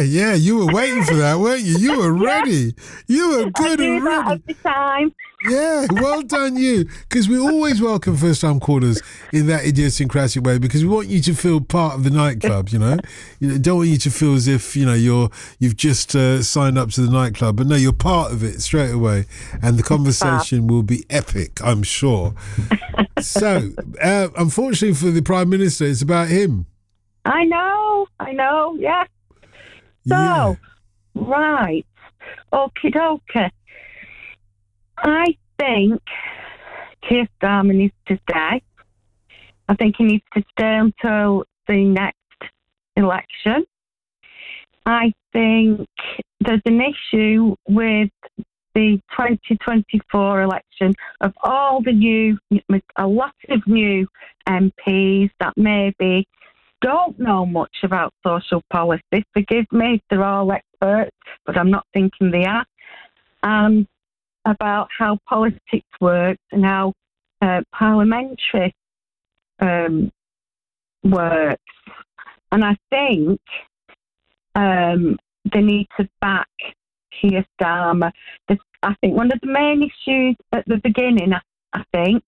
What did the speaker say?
Yeah. You were waiting for that, weren't you? You were ready. You were good I do and that ready. every time. Yeah, well done you. Because we always welcome first-time callers in that idiosyncratic way because we want you to feel part of the nightclub, don't want you to feel as if, you've just signed up to the nightclub. But no, you're part of it straight away. And the conversation will be epic, I'm sure. So, unfortunately for the Prime Minister, it's about him. I know, yeah. Yeah. So, right. Okie dokie. I think Keir Starmer needs to stay. I think he needs to stay until the next election. I think there's an issue with the 2024 election of a lot of new MPs that maybe don't know much about social policy. Forgive me if they're all experts, but I'm not thinking they are. And about how politics works and how parliamentary works. And I think they need to back Keir Starmer. I think one of the main issues at the beginning, I think,